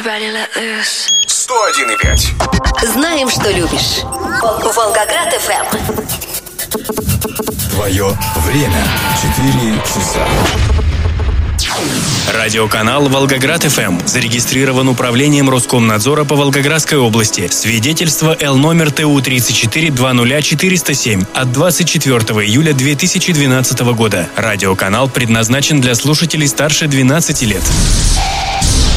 101,5. Знаем, что любишь. Волгоград FM. Твое время. 4 часа. Радиоканал «Волгоград ФМ» зарегистрирован управлением Роскомнадзора по Волгоградской области. Свидетельство Л номер ТУ 3420407 от 24 июля 2012 года. Радиоканал предназначен для слушателей старше 12 лет.